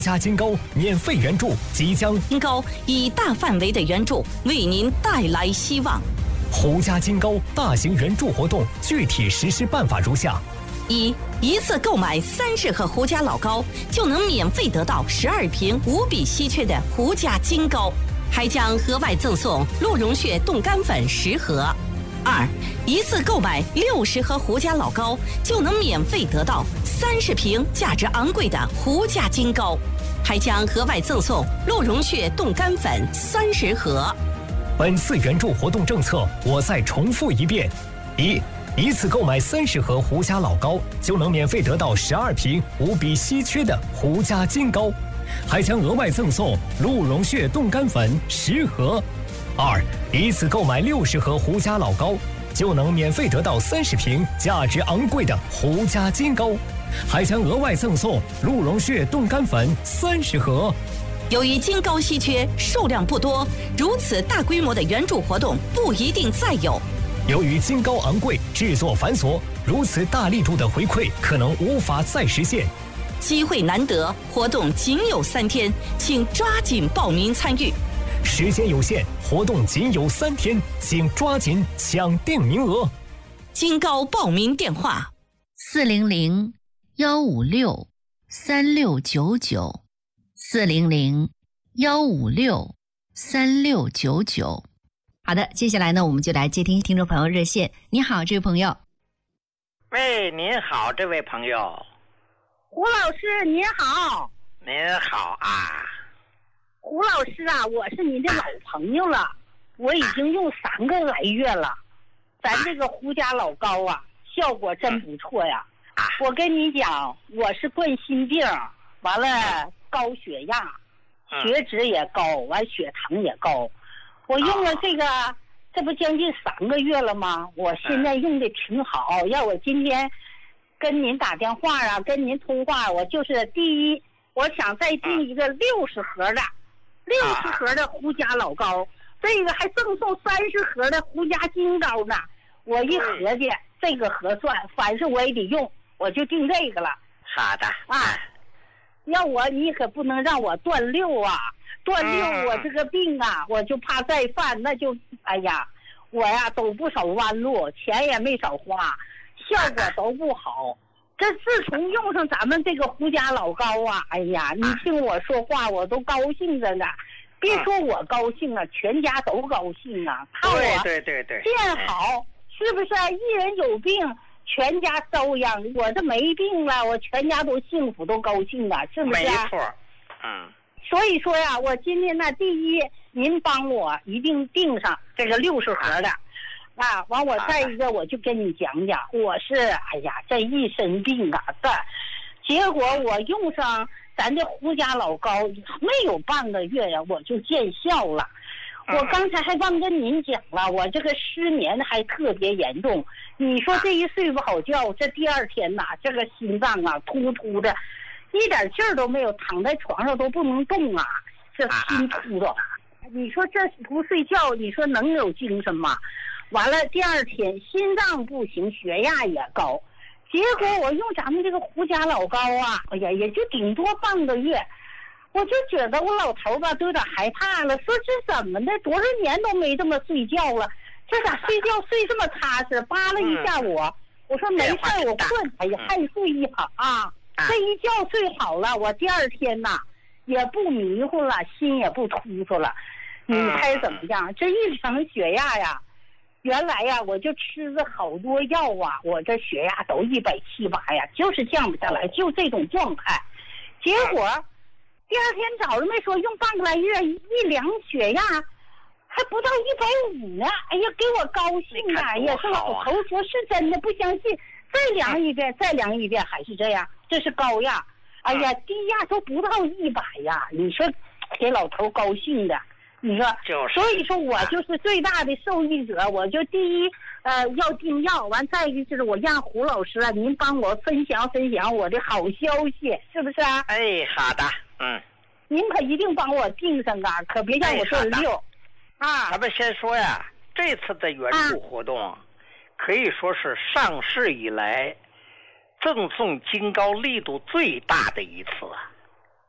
加金钩免费援助即将。 金钩以大范围的援助为您带来希望。 胡家金钩大型援助活动具体实施办法如下： 一次购买30盒胡家老高，就能免费得到12瓶无比稀缺的胡家金钩，还将额外赠送鹿茸血冻干粉10盒。一次购买60盒胡家老高，就能免费得到30瓶价值昂贵的胡家金钩，还将额外赠送鹿茸血冻干粉30盒。 本次援助活动政策，我再重复一遍：一次购买30盒胡家老高，就能免费得到12瓶无比稀缺的胡家金钩，还将额外赠送鹿茸血冻干粉10盒。一次购买60盒胡家老高，就能免费得到30瓶价值昂贵的胡家金钩，还将额外赠送鹿茸血冻干粉30盒。 由于金钩稀缺，数量不多，如此大规模的援助活动不一定再有。 由于金钩昂贵，制作繁琐，如此大力度的回馈可能无法再实现。 机会难得，活动仅有3天，请抓紧报名参与。 时间有限，活动仅有3天，请抓紧抢定名额。 金钩报名电话 ：400-156-3699，400-156-3699。好的，接下来呢，我们就来接听听众朋友热线。你好，这位朋友。 喂，您好，这位朋友。 胡老师您好。 您好啊。 胡老师啊，我是您的老朋友了，我已经用3个来月了。咱这个胡家老高啊，效果真不错呀。我跟你讲，我是冠心病，完了高血压，血脂也高，完血糖也高。我用了这个，这不将近3个月了吗？我现在用的挺好。要我今天跟您打电话啊，跟您通话，我就是第一，我想再订一个60盒的。60盒的胡家老高，这个还赠送30盒的胡家金钩呢。我一合计，这个合算，凡是我也得用，我就定这个了。 好的啊，要你可不能让我断6啊！断6，我这个病啊，我就怕再犯，那就哎呀，我呀走不少弯路，钱也没少花，效果都不好。这自从用上咱们这个胡家老高啊，哎呀，你听我说话，我都高兴着呢。别说我高兴啊，全家都高兴啊。看我见好，是不是？一人有病，全家遭殃。我这没病了，我全家都幸福，都高兴啊，是不是？ 没错。 所以说呀，我今天呢，第一，您帮我一定订上这个60盒的。完我再一个我就跟你讲讲，我是哎呀这一身病啊，结果我用上咱这胡家老高没有半个月呀，我就见效了。我刚才还忘跟您讲了，我这个失眠还特别严重。你说这一睡不好觉，这第2天呐，这个心脏啊突突的，一点劲儿都没有，躺在床上都不能动啊，这心突的。你说这不睡觉，你说能有精神吗？完了，第2天心脏不行，血压也高，结果我用咱们这个胡家老高啊，哎呀，也就顶多半个月，我就觉得我老头吧都有点害怕了，说这怎么的，多少年都没这么睡觉了，这咋睡觉睡这么踏实？扒拉一下我说没事，我困，哎呀，还睡一会儿啊，这一觉睡好了，我第2天呐也不迷糊了，心也不突突了，你猜怎么样？这一量血压呀。原来呀，我就吃了好多药啊，我这血压都170、180呀，就是降不下来，就这种状态。结果第2天早上没说用半个来月，一量血压还不到150呢。哎呀，给我高兴啊！呀，这老头说是真的，不相信，再量一遍，再量一遍，还是这样，这是高压。哎呀，低压都不到100呀，你说给老头高兴的。你说，所以说我就是最大的受益者。我就第一，要订药，完再一个就是我让胡老师啊，您帮我分享我的好消息，是不是啊？ 哎，好的， 您可一定帮我订上啊，可别让我断6。 咱们先说呀，这次的援助活动，可以说是上市以来赠送金高力度最大的一次。